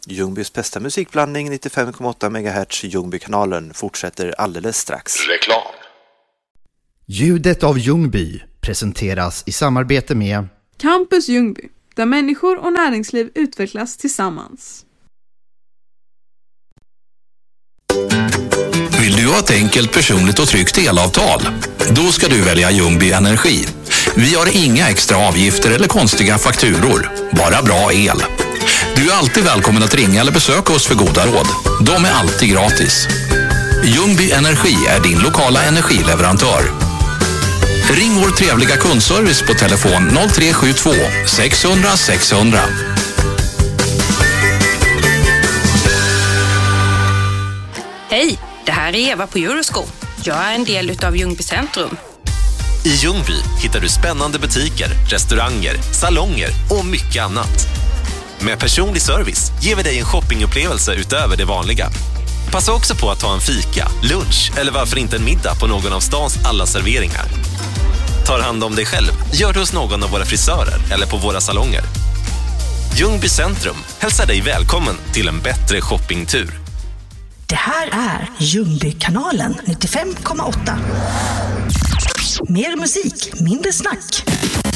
Ljungbys bästa musikblandning 95,8 MHz Ljungbykanalen fortsätter alldeles strax. Reklam. Ljudet av Ljungby presenteras i samarbete med Campus Ljungby, där människor och näringsliv utvecklas tillsammans. Vill du ha ett enkelt, personligt och tryggt elavtal? Då ska du välja Ljungby Energi. Vi har inga extra avgifter eller konstiga fakturor, bara bra el. Du är alltid välkommen att ringa eller besöka oss för goda råd. De är alltid gratis. Ljungby Energi är din lokala energileverantör. Ring vår trevliga kundservice på telefon 0372 600 600. Hej, det här är Eva på Eurosco. Jag är en del utav Ljungby Centrum. I Ljungby hittar du spännande butiker, restauranger, salonger och mycket annat. Med personlig service ger vi dig en shoppingupplevelse utöver det vanliga. Passa också på att ta en fika, lunch eller varför inte en middag på någon av stans alla serveringar. Tar hand om dig själv, gör det hos någon av våra frisörer eller på våra salonger. Ljungby Centrum hälsar dig välkommen till en bättre shoppingtur. Det här är Ljungbykanalen 95,8. Mer musik, mindre snack.